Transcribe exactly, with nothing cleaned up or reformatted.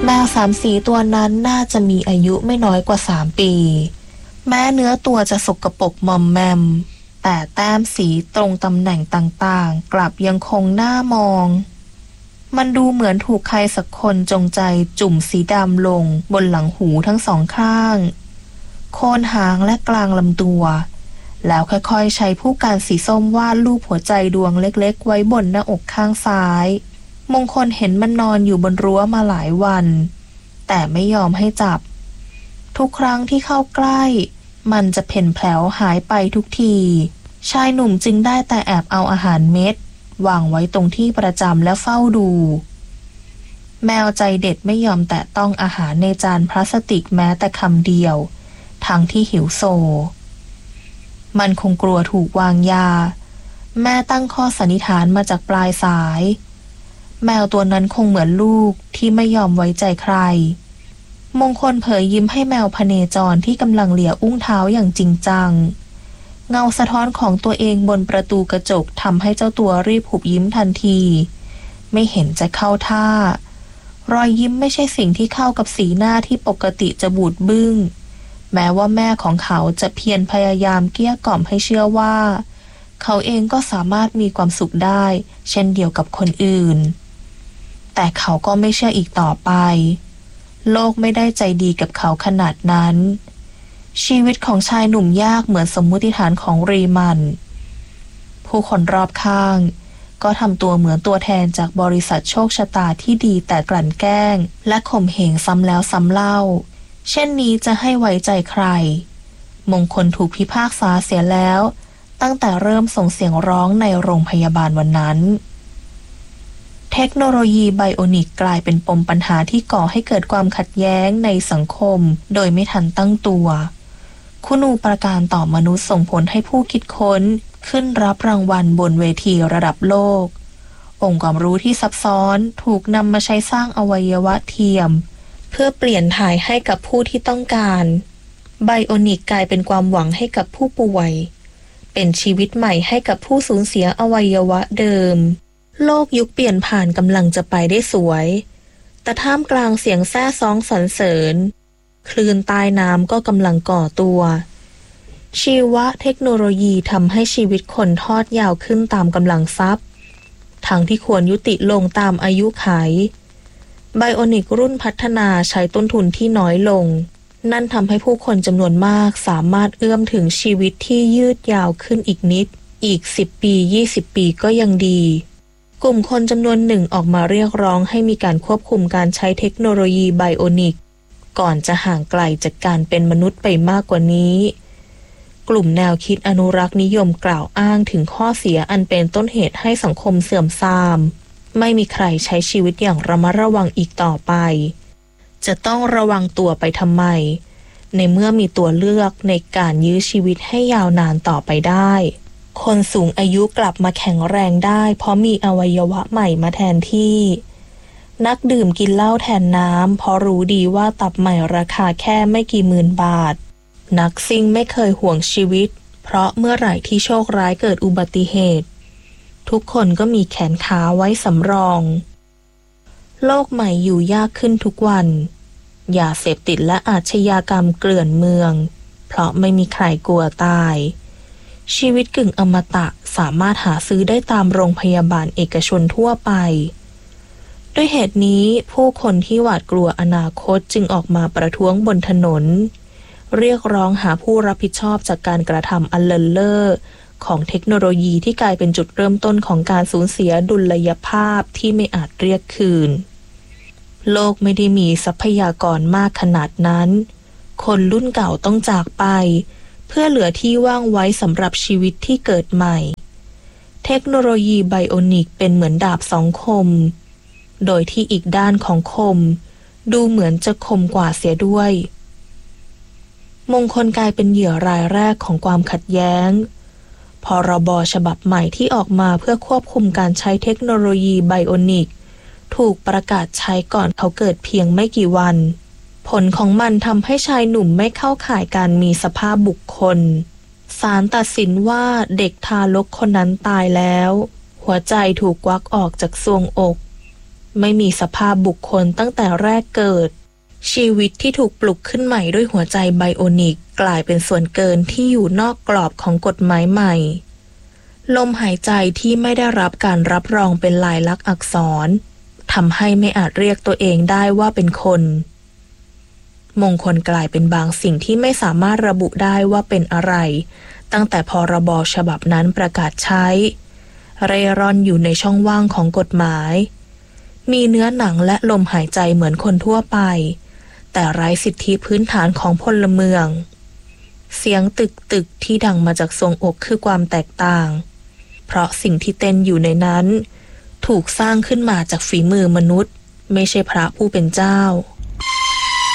แมวสามสีตัวนั้นน่าจะมีอายุไม่น้อยกว่าสามปีแม้เนื้อตัวจะสกปรกมอมแมมแต่แต้มสีตรงตำแหน่งต่างๆกลับยังคงน่ามองมันดูเหมือนถูกใครสักคนจงใจจุ่มสีดำลงบนหลังหูทั้งสองข้างโคนหางและกลางลำตัวแล้วค่อยๆใช้ผู้การสีส้มวาดรูปหัวใจดวงเล็กๆไว้บนหน้าอกข้างซ้ายมงคลเห็นมันนอนอยู่บนรั้วมาหลายวันแต่ไม่ยอมให้จับทุกครั้งที่เข้าใกล้มันจะเพ่นแผลวหายไปทุกทีชายหนุ่มจึงได้แต่แอบเอาอาหารเม็ดวางไว้ตรงที่ประจำและเฝ้าดูแมวใจเด็ดไม่ยอมแตะต้องอาหารในจานพลาสติกแม้แต่คำเดียวทั้งที่หิวโซมันคงกลัวถูกวางยาแม่ตั้งข้อสันนิษฐานมาจากปลายสายแมวตัวนั้นคงเหมือนลูกที่ไม่ยอมไว้ใจใครมงคลเผยยิ้มให้แมวพเนจรที่กำลังเหลี่ยอุ้งเท้าอย่างจริงจังเงาสะท้อนของตัวเองบนประตูกระจกทำให้เจ้าตัวรีบหุบยิ้มทันทีไม่เห็นจะเข้าท่ารอยยิ้มไม่ใช่สิ่งที่เข้ากับสีหน้าที่ปกติจะบูดบึ้งแม้ว่าแม่ของเขาจะเพียรพยายามเกลี้ยกล่อมให้เชื่อว่าเขาเองก็สามารถมีความสุขได้เช่นเดียวกับคนอื่นแต่เขาก็ไม่เชื่ออีกต่อไปโลกไม่ได้ใจดีกับเขาขนาดนั้นชีวิตของชายหนุ่มยากเหมือนสมมุติฐานของรีมันผู้คนรอบข้างก็ทำตัวเหมือนตัวแทนจากบริษัทโชคชะตาที่ดีแต่กลั่นแกล้งและข่มเหงซ้ำแล้วซ้ำเล่าเช่นนี้จะให้ไว้ใจใครมงคลถูกพิพากษาเสียแล้วตั้งแต่เริ่มส่งเสียงร้องในโรงพยาบาลวันนั้นเทคโนโลยีไบโอนิกกลายเป็นปมปัญหาที่ก่อให้เกิดความขัดแย้งในสังคมโดยไม่ทันตั้งตัวคุณูปการต่อมนุษย์ส่งผลให้ผู้คิดค้นขึ้นรับรางวัลบนเวทีระดับโลกองค์ความรู้ที่ซับซ้อนถูกนำมาใช้สร้างอวัยวะเทียมเพื่อเปลี่ยนถ่ายให้กับผู้ที่ต้องการไบโอนิกกลายเป็นความหวังให้กับผู้ป่วยเป็นชีวิตใหม่ให้กับผู้สูญเสียอวัยวะเดิมโลกยุคเปลี่ยนผ่านกำลังจะไปได้สวยแต่ท่ามกลางเสียงแซ่ซ้องสรรเสริญคลื่นใต้น้ำก็กำลังก่อตัวชีวเทคโนโลยีทำให้ชีวิตคนทอดยาวขึ้นตามกำลังทรัพย์ทั้งที่ควรยุติลงตามอายุขัยไบโอนิกรุ่นพัฒนาใช้ต้นทุนที่น้อยลงนั่นทำให้ผู้คนจำนวนมากสามารถเอื้อมถึงชีวิตที่ยืดยาวขึ้นอีกนิดอีกสิบปียี่สิบปีก็ยังดีกลุ่มคนจำนวนหนึ่งออกมาเรียกร้องให้มีการควบคุมการใช้เทคโนโลยีไบโอนิกก่อนจะห่างไกลจากการเป็นมนุษย์ไปมากกว่านี้กลุ่มแนวคิดอนุรักษ์นิยมกล่าวอ้างถึงข้อเสียอันเป็นต้นเหตุให้สังคมเสื่อมทรามไม่มีใครใช้ชีวิตอย่างระมัดระวังอีกต่อไปจะต้องระวังตัวไปทำไมในเมื่อมีตัวเลือกในการยื้อชีวิตให้ยาวนานต่อไปได้คนสูงอายุกลับมาแข็งแรงได้เพราะมีอวัยวะใหม่มาแทนที่นักดื่มกินเหล้าแทนน้ำเพราะรู้ดีว่าตับใหม่ราคาแค่ไม่กี่หมื่นบาทนักซิ่งไม่เคยห่วงชีวิตเพราะเมื่อไหร่ที่โชคร้ายเกิดอุบัติเหตุทุกคนก็มีแขนขาไว้สำรองโลกใหม่อยู่ยากขึ้นทุกวันยาเสพติดและอาชญากรรมเกลื่อนเมืองเพราะไม่มีใครกลัวตายชีวิตกึ่งอมตะสามารถหาซื้อได้ตามโรงพยาบาลเอกชนทั่วไปด้วยเหตุนี้ผู้คนที่หวาดกลัวอนาคตจึงออกมาประท้วงบนถนนเรียกร้องหาผู้รับผิดชอบจากการกระทำอันเลินเล่อของเทคโนโลยีที่กลายเป็นจุดเริ่มต้นของการสูญเสียดุลยภาพที่ไม่อาจเรียกคืนโลกไม่ได้มีทรัพยากรมากขนาดนั้นคนรุ่นเก่าต้องจากไปเพื่อเหลือที่ว่างไว้สำหรับชีวิตที่เกิดใหม่เทคโนโลยีไบโอนิกเป็นเหมือนดาบสองคมโดยที่อีกด้านของคมดูเหมือนจะคมกว่าเสียด้วยมงคลกลายเป็นเหยื่อรายแรกของความขัดแย้งพรบฉบับใหม่ที่ออกมาเพื่อควบคุมการใช้เทคโนโลยีไบโอนิกถูกประกาศใช้ก่อนเขาเกิดเพียงไม่กี่วันผลของมันทำให้ชายหนุ่มไม่เข้าข่ายการมีสภาพบุคคลศาลตัดสินว่าเด็กทารกคนนั้นตายแล้วหัวใจถูกควักออกจากทรวงอกไม่มีสภาพบุคคลตั้งแต่แรกเกิดชีวิตที่ถูกปลุกขึ้นใหม่ด้วยหัวใจไบโอนิกกลายเป็นส่วนเกินที่อยู่นอกกรอบของกฎหมายใหม่ลมหายใจที่ไม่ได้รับการรับรองเป็นลายลักษณ์อักษรทำให้ไม่อาจเรียกตัวเองได้ว่าเป็นคนมงคลกลายเป็นบางสิ่งที่ไม่สามารถระบุได้ว่าเป็นอะไรตั้งแต่พรบฉบับนั้นประกาศใช้เร่ร่อนอยู่ในช่องว่างของกฎหมายมีเนื้อหนังและลมหายใจเหมือนคนทั่วไปแต่ไร้สิทธิพื้นฐานของพลเมืองเสียงตึกตึกที่ดังมาจากทรวงอกคือความแตกต่างเพราะสิ่งที่เต้นอยู่ในนั้นถูกสร้างขึ้นมาจากฝีมือมนุษย์ไม่ใช่พระผู้เป็นเจ้า